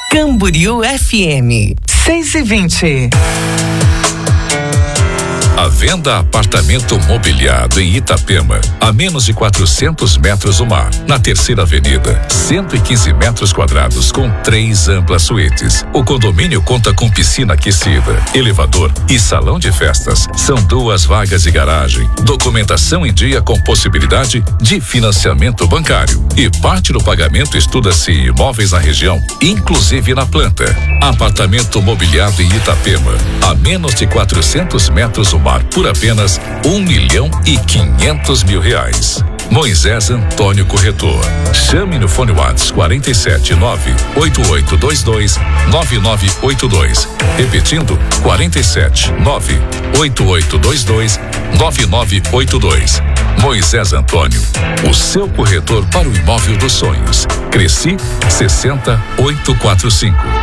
Camboriú FM 6:20. A venda apartamento mobiliado em Itapema, a menos de 400 metros do mar, na Terceira Avenida, 115 metros quadrados com 3 amplas suítes. O condomínio conta com piscina aquecida, elevador e salão de festas. São 2 vagas de garagem, documentação em dia com possibilidade de financiamento bancário. E parte do pagamento estuda-se em imóveis na região, inclusive na planta. Apartamento mobiliado em Itapema, a menos de 400 metros do mar, por apenas R$1.500.000. Moisés Antônio Corretor. Chame no fone WhatsApp 47 988229982. Repetindo, 47 988229982. Moisés Antônio, o seu corretor para o imóvel dos sonhos. Cresci 60845.